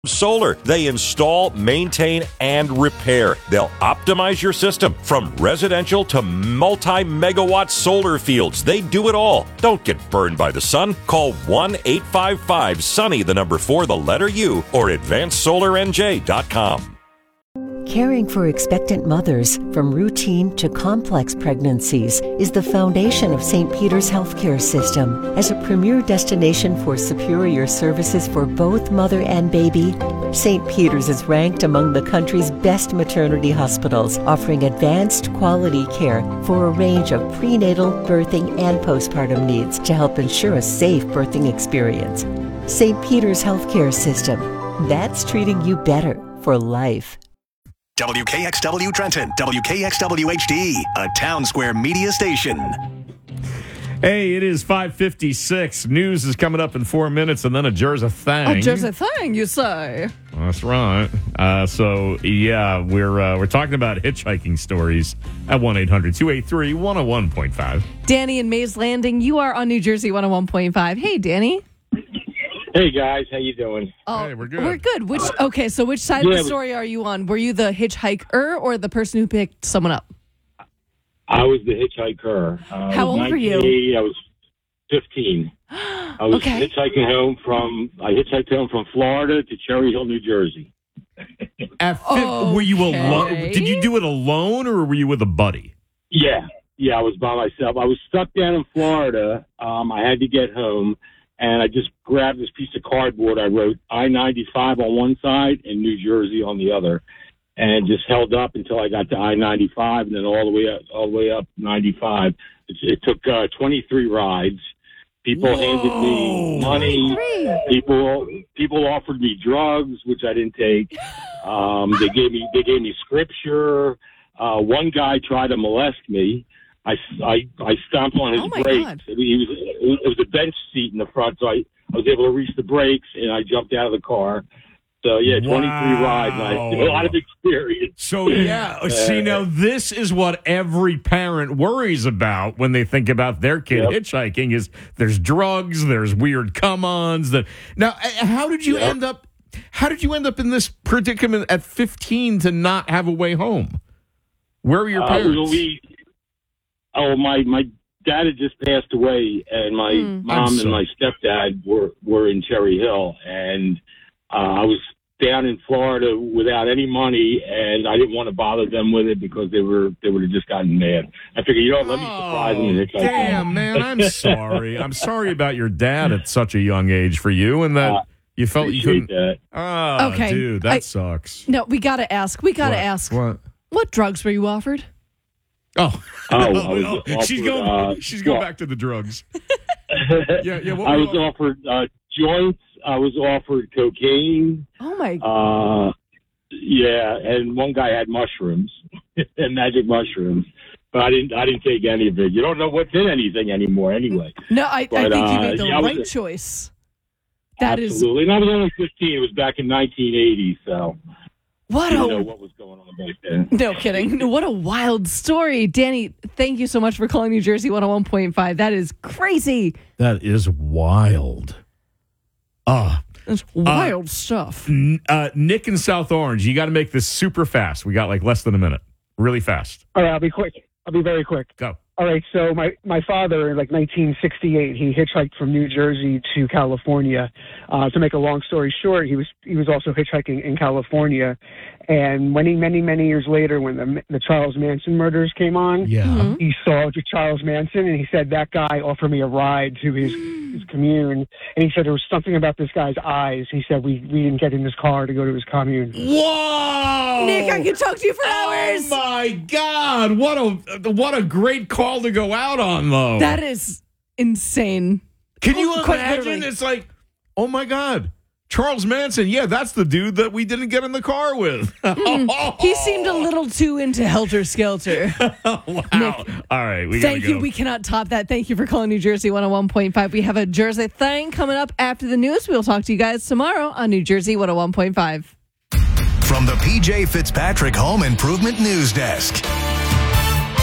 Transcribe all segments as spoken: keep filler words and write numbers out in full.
Solar. They install, maintain, and repair. They'll optimize your system from residential to multi-megawatt solar fields. They do it all. Don't get burned by the sun. Call one eight five five sunny, the number four, the letter U, or advanced solar n j dot com. Caring for expectant mothers, from routine to complex pregnancies, is the foundation of Saint Peter's Healthcare System. As a premier destination for superior services for both mother and baby, Saint Peter's is ranked among the country's best maternity hospitals, offering advanced quality care for a range of prenatal, birthing, and postpartum needs to help ensure a safe birthing experience. Saint Peter's Healthcare System. That's treating you better for life. W K X W Trenton, W K X W H D, a Town Square media station. Hey, it is five fifty-six. News is coming up in four minutes, and then a Jersey thing. A Jersey thing, you say? That's right. Uh, so, yeah, we're uh, we're talking about hitchhiking stories at one eight hundred two eight three one oh one point five. Danny in Mays Landing, you are on New Jersey one oh one point five. Hey, Danny. Hey guys, how you doing? Oh, hey, we're good. We're good. Which okay? So, which side yeah, of the story are you on? Were you the hitchhiker or the person who picked someone up? I was the hitchhiker. Uh, How old were you? I was fifteen. I was okay. hitchhiking home from. I hitchhiked home from Florida to Cherry Hill, New Jersey. At fi- Were you alone? Did you do it alone, or were you with a buddy? Yeah, yeah, I was by myself. I was stuck down in Florida. Um, I had to get home. And I just grabbed this piece of cardboard. I wrote I ninety-five on one side and New Jersey on the other, and just held up until I got to I ninety-five, and then all the way up, all the way up ninety-five. It, it took uh, twenty-three rides. People Whoa. handed me money. People people offered me drugs, which I didn't take. Um, they gave me they gave me scripture. Uh, one guy tried to molest me. I, I, I stomped on his oh my brakes. God. He was, it was a bench seat in the front, so I, I was able to reach the brakes, and I jumped out of the car. So, yeah, twenty-three wow. rides. And I had a lot of experience. So, yeah, see, now this is what every parent worries about when they think about their kid Yep. hitchhiking is there's drugs, there's weird come-ons. That Now, how did you Yep. end up How did you end up in this predicament at fifteen to not have a way home? Where were your Uh, parents? we, oh, my, my dad had just passed away, and my Mm. mom and my stepdad were, were in Cherry Hill. And uh, I was down in Florida without any money, and I didn't want to bother them with it because they were they would have just gotten mad. I figured, you know, let me surprise them. And Damn, man, I'm sorry. I'm sorry about your dad at such a young age for you, and that Uh, you felt you couldn't. that. Oh, Okay. dude, that I- sucks. No, we got to ask. We got to What? ask. What? What drugs were you offered? Oh, Oh, I no, was no. offered, she's going. uh, she's going well- back to the drugs. yeah, yeah. What I were was you offered uh, joints. I was offered cocaine. Oh my! Uh, yeah, and one guy had mushrooms and magic mushrooms, but I didn't. I didn't take any of it. You don't know what's in anything anymore, anyway. No, I, I but, think you uh, made the yeah, I was right a- choice. That is Absolutely. And I was only fifteen. It was back in nineteen eighty, so what I didn't a know what was going on back then. no kidding. What a wild story, Danny. Thank you so much for calling New Jersey one oh one point five. That is crazy. That is wild. Ah, That's wild stuff. N- uh, Nick in South Orange, you got to make this super fast. We got like less than a minute. Really fast. All right, I'll be quick. I'll be very quick. Go. All right, so my, my father, in like nineteen sixty-eight, he hitchhiked from New Jersey to California. Uh, to make a long story short, he was he was also hitchhiking in California. And many, many, many years later, when the the Charles Manson murders came on, Yeah. Mm-hmm. he saw Charles Manson, and he said, that guy offered me a ride to his, his commune. And he said there was something about this guy's eyes. He said we, we didn't get in his car to go to his commune. Whoa! Nick, I could talk to you for hours. Oh my God! What a what a great call to go out on, though. That is insane. Can you Quite imagine? literally. It's like, oh my God, Charles Manson. Yeah, that's the dude that we didn't get in the car with. He seemed a little too into Helter Skelter. Wow! Nick, All right, we Thank gotta you. go. We cannot top that. Thank you for calling New Jersey one oh one point five. We have a Jersey thing coming up after the news. We'll talk to you guys tomorrow on New Jersey one oh one point five. From the P J Fitzpatrick Home Improvement News Desk. New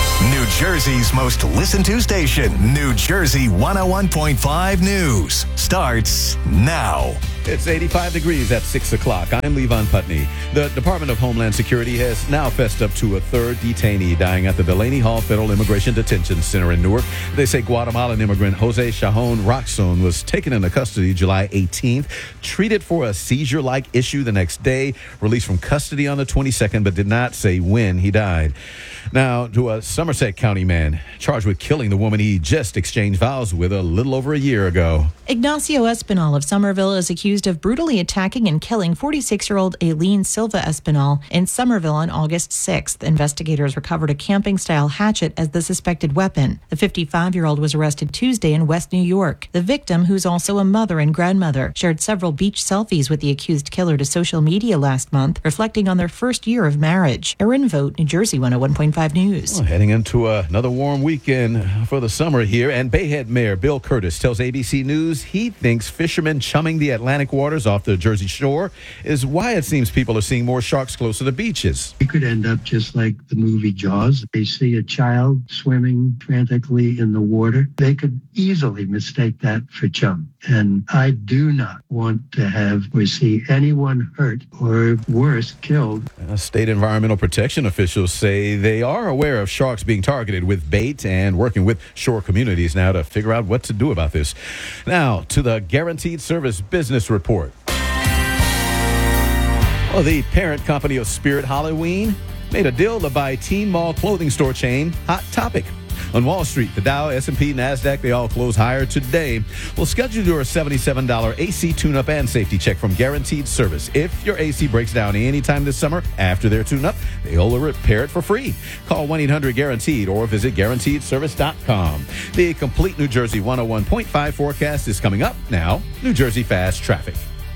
Jersey's most listened to station, New Jersey one oh one point five News, starts now. It's eighty-five degrees at six o'clock. I'm Levon Putney. The Department of Homeland Security has now fessed up to a third detainee dying at the Delaney Hall Federal Immigration Detention Center in Newark. They say Guatemalan immigrant Jose Shajon Roxon was taken into custody July eighteenth, treated for a seizure-like issue the next day, released from custody on the twenty-second, but did not say when he died. Now, to a Somerset County man charged with killing the woman he just exchanged vows with a little over a year ago. Ignacio Espinal of Somerville is accused of brutally attacking and killing forty-six-year-old Aileen Silva Espinal in Somerville on August sixth. Investigators recovered a camping-style hatchet as the suspected weapon. The fifty-five-year-old was arrested Tuesday in West New York. The victim, who's also a mother and grandmother, shared several beach selfies with the accused killer to social media last month, reflecting on their first year of marriage. Erin Vogt, New Jersey one oh one point five News. Well, heading into uh, another warm weekend for the summer here, and Bayhead Mayor Bill Curtis tells A B C News he thinks fishermen chumming the Atlantic waters off the Jersey Shore is why it seems people are seeing more sharks close to the beaches. It could end up just like the movie Jaws. They see a child swimming frantically in the water. They could easily mistake that for chum. And I do not want to have or see anyone hurt or worse, killed. Uh, state environmental protection officials say they are aware of sharks being targeted with bait and working with shore communities now to figure out what to do about this. Now to the Guaranteed Service Business Report. Well, the parent company of Spirit Halloween made a deal to buy teen mall clothing store chain Hot Topic. On Wall Street, the Dow, S and P, NASDAQ, they all close higher today. We'll schedule your seventy-seven dollars A C tune-up and safety check from Guaranteed Service. If your A C breaks down anytime this summer after their tune-up, they'll repair it for free. Call one eight hundred guaranteed or visit guaranteed service dot com. The complete New Jersey one oh one point five forecast is coming up now. New Jersey Fast Traffic.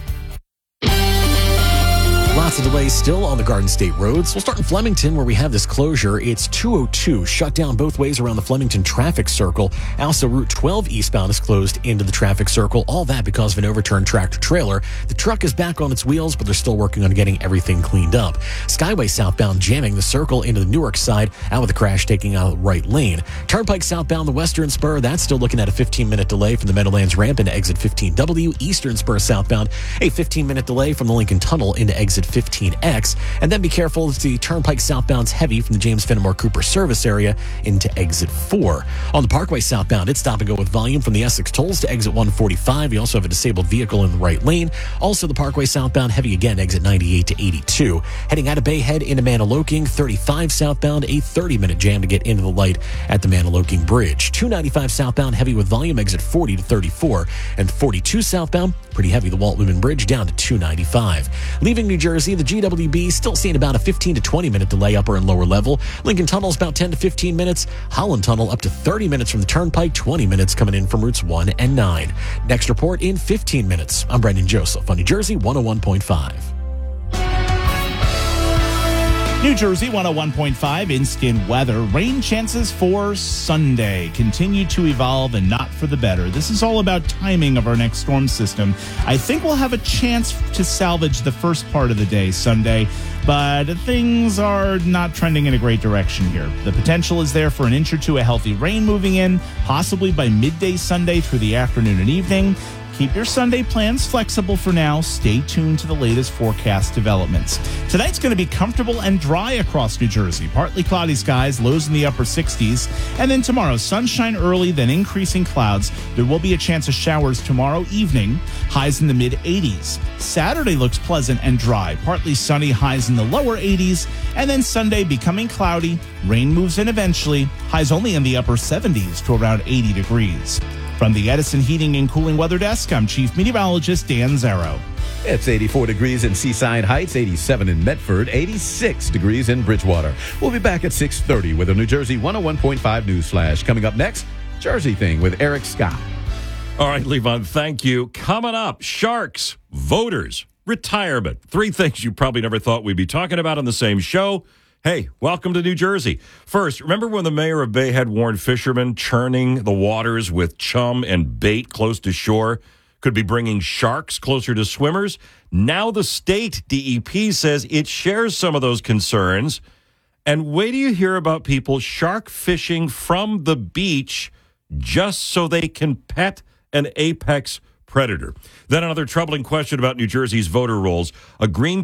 Lots of delays still on the Garden State roads. We'll start in Flemington where we have this closure. It's two oh two shut down both ways around the Flemington traffic circle. Also, Route twelve eastbound is closed into the traffic circle. All that because of an overturned tractor trailer. The truck is back on its wheels, but they're still working on getting everything cleaned up. Skyway southbound jamming the circle into the Newark side, out with the crash taking out the right lane. Turnpike southbound the Western Spur, that's still looking at a fifteen-minute delay from the Meadowlands ramp into exit fifteen W. Eastern Spur southbound, a fifteen-minute delay from the Lincoln Tunnel into exit fifteen X, and then be careful as the Turnpike southbound's heavy from the James Fenimore Cooper service area into exit four. On the Parkway southbound, it's stop and go with volume from the Essex tolls to exit one forty-five. We also have a disabled vehicle in the right lane. Also, the Parkway southbound heavy again, exit ninety-eight to eighty-two. Heading out of Bayhead into Maniloking, thirty-five southbound, a thirty-minute jam to get into the light at the Maniloking Bridge. two ninety-five southbound heavy with volume, exit forty to thirty-four, and forty-two southbound, pretty heavy, the Walt Whitman Bridge down to two ninety-five. Leaving New Jersey, the G W B still seeing about a fifteen to twenty minute delay upper and lower level. Lincoln Tunnel's about ten to fifteen minutes. Holland Tunnel up to thirty minutes from the Turnpike, twenty minutes coming in from routes one and nine. Next report in fifteen minutes. I'm Brendan Joseph on New Jersey one oh one point five. New Jersey one oh one point five in-skin weather. Rain chances for Sunday continue to evolve and not for the better. This is all about timing of our next storm system. I think we'll have a chance to salvage the first part of the day Sunday, but things are not trending in a great direction here. The potential is there for an inch or two of healthy rain moving in, possibly by midday Sunday through the afternoon and evening. Keep your Sunday plans flexible for now. Stay tuned to the latest forecast developments. Tonight's going to be comfortable and dry across New Jersey. Partly cloudy skies, lows in the upper sixties. And then tomorrow, sunshine early, then increasing clouds. There will be a chance of showers tomorrow evening, highs in the mid eighties. Saturday looks pleasant and dry, partly sunny, highs in the lower eighties. And then Sunday becoming cloudy, rain moves in eventually, highs only in the upper seventies to around eighty degrees. From the Edison Heating and Cooling Weather Desk, I'm Chief Meteorologist Dan Zarrow. It's eighty-four degrees in Seaside Heights, eighty-seven in Medford, eighty-six degrees in Bridgewater. We'll be back at six thirty with a New Jersey one oh one point five News Flash. Coming up next, Jersey Thing with Eric Scott. All right, Levon, thank you. Coming up, sharks, voters, retirement. Three things you probably never thought we'd be talking about on the same show. Hey, welcome to New Jersey. First, remember when the mayor of Bayhead warned fishermen churning the waters with chum and bait close to shore could be bringing sharks closer to swimmers? Now the state D E P says it shares some of those concerns And wait till you hear about people shark fishing from the beach just so they can pet an apex predator. Then another troubling question about New Jersey's voter rolls. A Green